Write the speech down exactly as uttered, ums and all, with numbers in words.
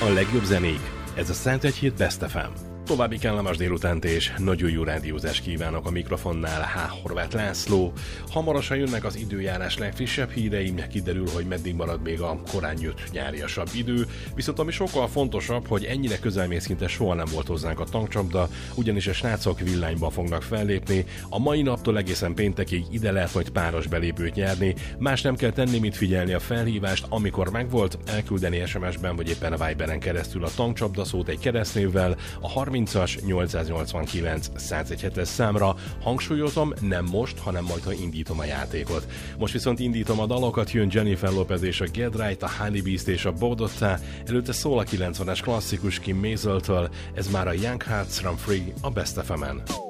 a legjobb zenék. Ez a Szentegyhíd Best ef em. További kellemes délutánt és nagyon jó rádiózást kívánok a mikrofonnál, H. Horváth László. Hamarosan jönnek az időjárás legfrissebb híreim, kiderül, hogy meddig marad még a korán jött nyáriasabb idő, viszont ami sokkal fontosabb, hogy ennyire közelmész szinte soha nem volt hozzánk a tankcsapda, ugyanis a srácok villányba fognak fellépni. A mai naptól egészen péntekig ide lehet majd páros belépőt nyerni, más nem kell tenni, mint figyelni a felhívást, amikor megvolt, elküldeni es em es-ben vagy éppen a Viberen keresztül a tankcsapda szót egy keresztnévvel, a harmincas nyolcszáznyolcvankilenc száztizenhetes számra. Hangsúlyozom, nem most, hanem majd, ha indítom a játékot. Most viszont indítom a dalokat, jön Jennifer Lopez és a Get Right, a Honey Beast és a Bodotta, előtte szól a kilencvenes klasszikus Kim Maisel-től, ez már a Young Hearts Run Free a Best ef em-en.